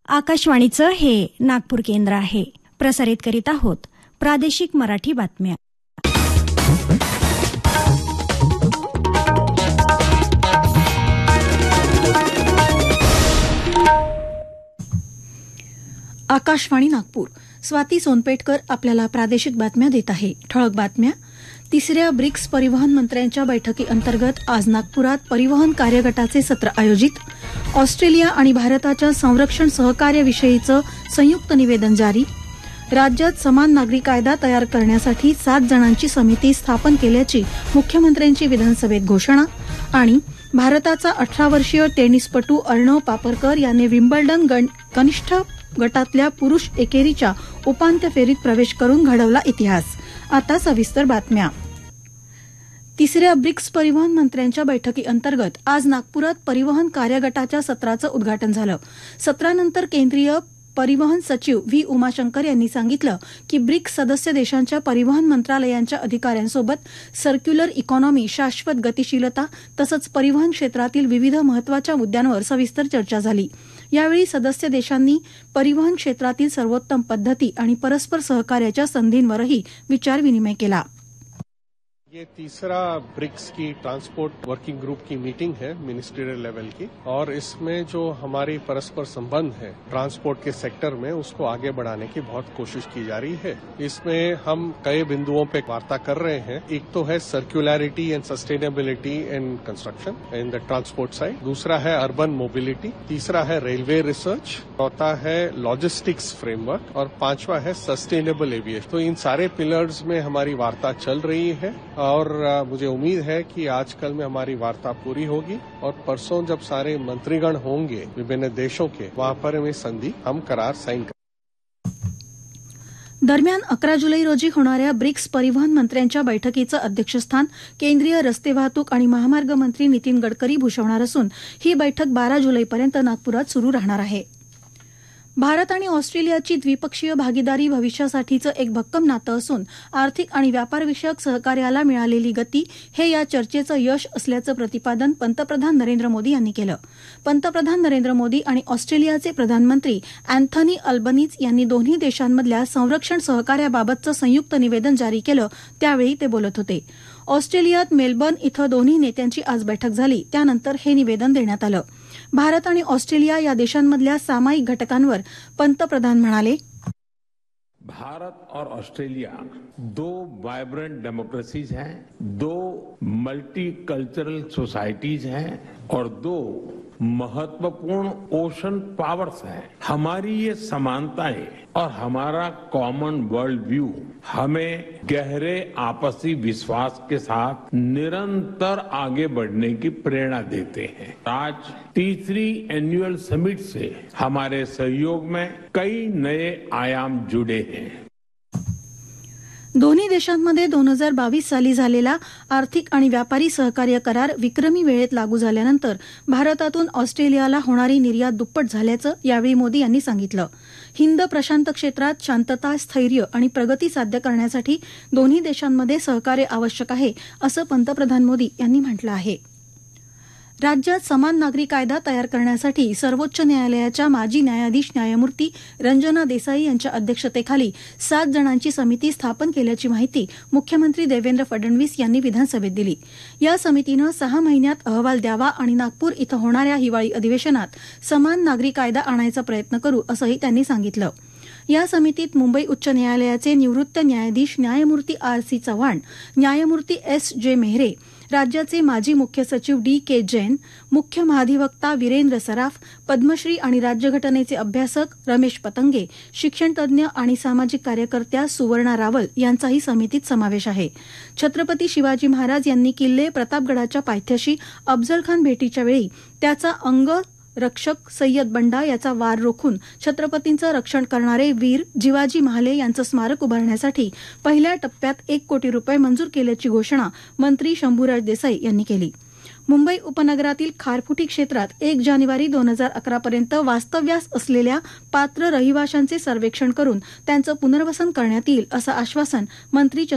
आकाशवाणीचं हे नागपूर केंद्र आहे. प्रसारित करीत आहोत प्रादेशिक मराठी बातम्या. आकाशवाणी नागपूर. स्वाती सोनपेटकर आपल्याला प्रादेशिक बातम्या देत आहे. ठळक बातम्या. तिसऱ्या ब्रिक्स परिवहन मंत्र्यांच्या बैठकीअंतर्गत आज नागपुरात परिवहन कार्यगटाचे सत्र आयोजित. ऑस्ट्रेलिया आणि भारताच्या संरक्षण सहकार्याविषयीचं संयुक्त निवेदन जारी. राज्यात समान नागरी कायदा तयार करण्यासाठी 7 जणांची समिती स्थापन केल्याची मुख्यमंत्र्यांची विधानसभेत घोषणा. आणि भारताचा 18 वर्षीय टेनिसपटू अर्णव पापरकर याने विम्बल्डन कनिष्ठ गटातल्या पुरुष एकेरीच्या उपांत्य फेरीत प्रवेश करून घडवला इतिहास. आता सविस्तर बातम्या. तिसऱ्या ब्रिक्स परिवहन मंत्र्यांच्या बैठकीअंतर्गत आज नागपुरात परिवहन कार्यगटाच्या सत्राचं उद्घाटन झालं. सत्रानंतर केंद्रीय परिवहन सचिव व्ही उमाशंकर यांनी सांगितलं की ब्रिक्स सदस्य देशांच्या परिवहन मंत्रालयांच्या अधिकाऱ्यांसोबत सर्क्युलर इकॉनॉमी, शाश्वत गतिशीलता तसंच परिवहन क्षेत्रातील विविध महत्वाच्या मुद्द्यांवर सविस्तर चर्चा झाली. यावेळी सदस्य देशांनी परिवहन क्षेत्रातील सर्वोत्तम पद्धती आणि परस्पर सहकार्याच्या संधींवरही विचारविनिमय केला. ये तीसरा ब्रिक्स की ट्रांसपोर्ट वर्किंग ग्रुप की मीटिंग है मिनिस्ट्रियल लेवल की, और इसमें जो हमारी परस्पर संबंध है ट्रांसपोर्ट के सेक्टर में उसको आगे बढ़ाने की बहुत कोशिश की जा रही है. इसमें हम कई बिंदुओं पे वार्ता कर रहे हैं. एक तो है सर्कुलरिटी end sustainability in construction in the transport side, दूसरा है अर्बन मोबिलिटी, तीसरा है रेलवे रिसर्च, चौथा है लॉजिस्टिक्स फ्रेमवर्क और पांचवा है सस्टेनेबल एविएशन. तो इन सारे पिलर्स में हमारी वार्ता चल रही है और मुझे उम्मीद है कि आज कल में हमारी वार्ता पूरी होगी और परसों जब सारे मंत्रीगण होंगे विभिन्न देशों के, वहां पर हमें संधि हम करार साइन करेंगे. दरम्यान 11 जुलै रोजी होणाऱ्या ब्रिक्स परिवहन मंत्र्यांच्या बैठकीचं अध्यक्षस्थान केंद्रीय रस्ते वाहतूक आणि महामार्ग मंत्री नितीन गडकरी भूषवणार असून ही बैठक 12 जुलैपर्यंत नागपुरात सुरू राहणार आहे. भारत आणि ऑस्ट्रेलियाची द्विपक्षीय भागीदारी भविष्यासाठीचं एक भक्कम नातं असून आर्थिक आणि व्यापारविषयक सहकार्याला मिळालेली गती हे या चर्चेचं यश असल्याचं प्रतिपादन पंतप्रधान नरेंद्र मोदी यांनी केलं. पंतप्रधान नरेंद्र मोदी आणि ऑस्ट्रेलियाचे प्रधानमंत्री अँथनी अल्बनीज यांनी दोन्ही देशांमधल्या संरक्षण सहकार्याबाबतचं संयुक्त निवेदन जारी केलं. त्यावेळी ते बोलत होते. ऑस्ट्रेलियात मेलबर्न इथं दोन्ही नेत्यांची आज बैठक झाली. त्यानंतर हे निवेदन देण्यात आलं. भारत आणि ऑस्ट्रेलिया या देशांमधल्या सामायिक घटकांवर पंतप्रधान म्हणाले, भारत और ऑस्ट्रेलिया 2 वाइब्रेंट डेमोक्रेसीज हैं, 2 मल्टीकल्चरल सोसाइटीज हैं और 2 महत्वपूर्ण ओशन पावर्स हैं. हमारी ये समानताएं और हमारा कॉमन वर्ल्ड व्यू हमें गहरे आपसी विश्वास के साथ निरंतर आगे बढ़ने की प्रेरणा देते हैं. आज तीसरी एनुअल समिट से हमारे सहयोग में कई नए आयाम जुड़े हैं. दोन्ही देशांमध्ये 2022 साली झालेला आर्थिक आणि व्यापारी सहकार्य करार विक्रमी वेळेत लागू झाल्यानंतर भारतातून ऑस्ट्रेलियाला होणारी निर्यात दुप्पट झाल्याचं यावेळी मोदी यांनी सांगितलं. हिंद प्रशांत क्षेत्रात शांतता, स्थैर्य आणि प्रगती साध्य करण्यासाठी दोन्ही देशांमध्ये सहकार्य आवश्यक आहे असं पंतप्रधान मोदी यांनी म्हटलं आहे. राज्यात समान नागरी कायदा तयार करण्यासाठी सर्वोच्च न्यायालयाच्या माजी न्यायाधीश न्यायमूर्ती रंजना देसाई यांच्या अध्यक्षतेखाली 7 जणांची समिती स्थापन केल्याची माहिती मुख्यमंत्री देवेंद्र फडणवीस यांनी विधानसभेत दिली. या समितीनं 6 महिन्यात अहवाल द्यावा आणि नागपूर इथं होणाऱ्या हिवाळी अधिवेशनात समान नागरी कायदा आणायचा प्रयत्न करू असंही त्यांनी सांगितलं. या समितीत मुंबई उच्च न्यायालयाचे निवृत्त न्यायाधीश न्यायमूर्ती RC चव्हाण, न्यायमूर्ती SJ मेहरे, राज्याचे माजी मुख्य सचिव DK जैन, मुख्य महाधिवक्ता वीरेंद्र सराफ, पद्मश्री आणि राज्यघटनेचे अभ्यासक रमेश पतंगे, शिक्षणतज्ज्ञ आणि सामाजिक कार्यकर्त्या सुवर्णा रावल यांचाही समितीत समावेश आहे. छत्रपती शिवाजी महाराज यांनी किल्ले प्रतापगडाच्या पायथ्याशी अफजलखान भेटीच्या वेळी त्याचा अंग रक्षक सय्यद बंडा याचा वार रोखून छत्रपतींचं रक्षण करणारे वीर जिवाजी महाले यांचं स्मारक उभारण्यासाठी पहिल्या टप्प्यात 1 कोटी रुपये मंजूर केल्याची घोषणा मंत्री शंभूराज देसाई यांनी केली. मुंबई उपनगरातील खारफुटी क्षेत्रात 1 जानेवारी 2011 पर्यंत वास्तव्यास असलेल्या पात्र रहिवाशांचे सर्वेक्षण करून त्यांचं पुनर्वसन करण्यात येईल असं आश्वासन मंत्री